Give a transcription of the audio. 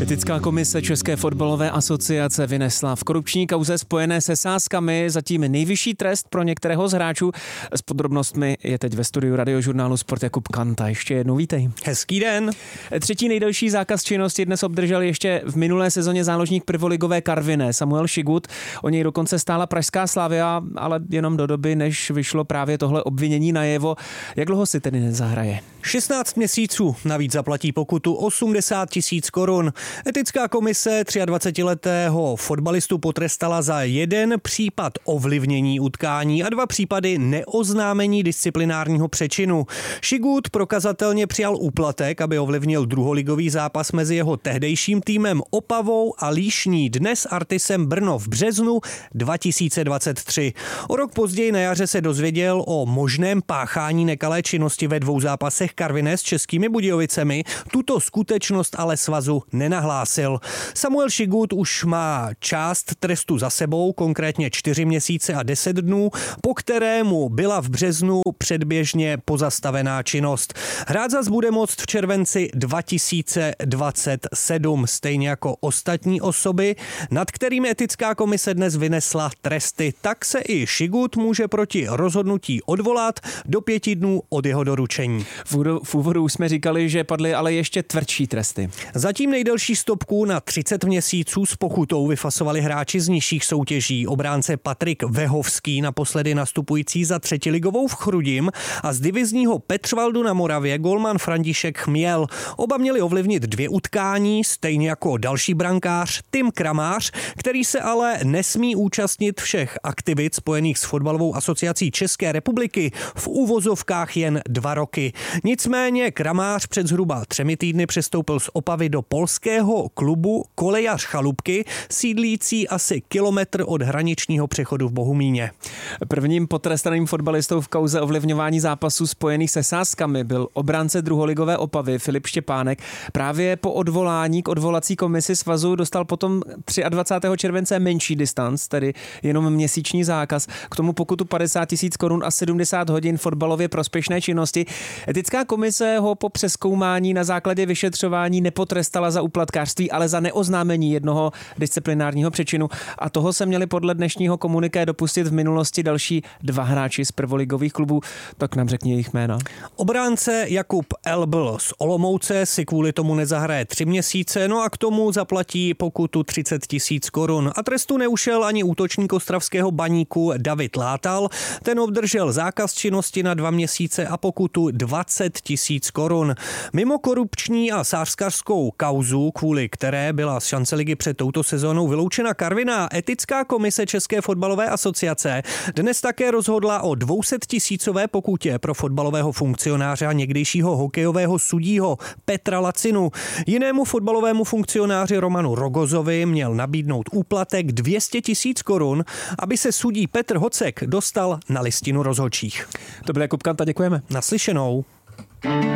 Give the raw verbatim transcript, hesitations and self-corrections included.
Etická komise České fotbalové asociace vynesla v korupční kauze spojené se sázkami zatím nejvyšší trest pro některého z hráčů. S podrobnostmi je teď ve studiu Radiožurnálu Sport Jakub Kanta. Ještě jednou vítej. Hezký den. Třetí nejdelší zákaz činnosti dnes obdržel ještě v minulé sezóně záložník prvoligové Karviné Samuel Šigut. O něj dokonce stála pražská Slavia, ale jenom do doby, než vyšlo právě tohle obvinění najevo. Jak dlouho si tedy nezahraje? šestnáct měsíců, navíc zaplatí pokutu osmdesát tisíc korun. Etická komise dvacetiletého fotbalistu potrestala za jeden případ ovlivnění utkání a dva případy neoznámení disciplinárního přečinu. Šigut prokazatelně přijal úplatek, aby ovlivnil druholigový zápas mezi jeho tehdejším týmem Opavou a Líšní, dnes Artisem Brno v březnu dva tisíce dvacet tři. O rok později na jaře se dozvěděl o možném páchání nekalé činnosti ve dvou zápasech Karviné s Českými Budějovicemi. Tuto skutečnost ale svazu nenahlásil. Samuel Šigut už má část trestu za sebou, konkrétně čtyři měsíce a deset dnů, po kterému byla v březnu předběžně pozastavená činnost. Hrát zas bude moct v červenci dva tisíce dvacet sedm, stejně jako ostatní osoby, nad kterými etická komise dnes vynesla tresty. Tak se i Šigut může proti rozhodnutí odvolat do pěti dnů od jeho doručení. V úvodu už jsme říkali, že padly ale ještě tvrdší tresty. Zatím nejdelší stopku na třicet měsíců s pokutou vyfasovali hráči z nižších soutěží. Obránce Patrik Vehovský, naposledy nastupující za třetiligovou v Chrudim, a z divizního Petřvaldu na Moravě golman František Chmiel. Oba měli ovlivnit dvě utkání, stejně jako další brankář Tim Kramář, který se ale nesmí účastnit všech aktivit spojených s fotbalovou asociací České republiky, v uvozovkách jen dva roky. Nicméně Kramář před zhruba třemi týdny přestoupil z Opavy do polského klubu Kolejař Chalupky, sídlící asi kilometr od hraničního přechodu v Bohumíně. Prvním potrestaným fotbalistou v kauze ovlivňování zápasů spojených se sázkami byl obránce druholigové Opavy Filip Štěpánek. Právě po odvolání k odvolací komisi svazu dostal potom dvacátého třetího července menší distanc, tedy jenom měsíční zákaz. K tomu pokutu padesát tisíc korun a sedmdesát hodin fotbalově prospěšné činnosti. Etická komise ho po přezkoumání na základě vyšetřování nepotrestala za úplatkářství, ale za neoznámení jednoho disciplinárního přečinu. A toho se měli podle dnešního komuniké dopustit v minulosti další dva hráči z prvoligových klubů. Tak nám řekni jejich jména. Obránce Jakub Elbl z Olomouce si kvůli tomu nezahraje tři měsíce, no a k tomu zaplatí pokutu třicet tisíc korun. A trestu neušel ani útočník ostravského Baníku David Látal. Ten obdržel zákaz činnosti na dva měsíce a pokutu dvacet tisíc korun. Mimo korupční a sázkařskou kauzu, kvůli které byla z šance ligy před touto sezónou vyloučena Karviná, etická komise České fotbalové asociace dnes také rozhodla o dvousettisícové pokutě pro fotbalového funkcionáře a někdejšího hokejového sudího Petra Lacinu. Jinému fotbalovému funkcionáři Romanu Rogozovi měl nabídnout úplatek dvě stě tisíc korun, aby se sudí Petr Hocek dostal na listinu rozhodčích. To byl Jakub Kanta, děkujeme. Naslyšenou.